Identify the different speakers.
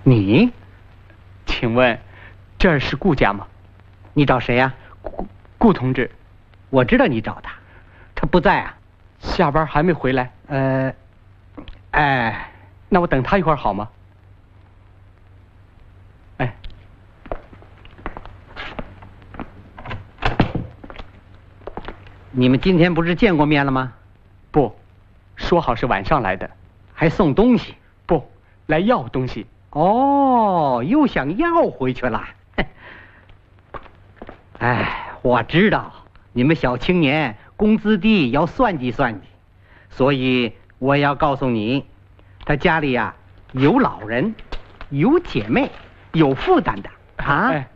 Speaker 1: 你？
Speaker 2: 请问，这儿是顾家吗？
Speaker 1: 你找谁呀？
Speaker 2: 顾同志。
Speaker 1: 我知道你找他，他不在啊。
Speaker 2: 下班还没回来。那我等他一会儿好吗？哎。
Speaker 1: 你们今天不是见过面了吗？
Speaker 2: 不，说好是晚上来的。
Speaker 1: 还送东西？
Speaker 2: 不，来要东西。
Speaker 1: 哦，又想要回去了。哎，我知道你们小青年工资低，要算计算计，所以我要告诉你，他家里呀有老人，有姐妹，有负担的啊。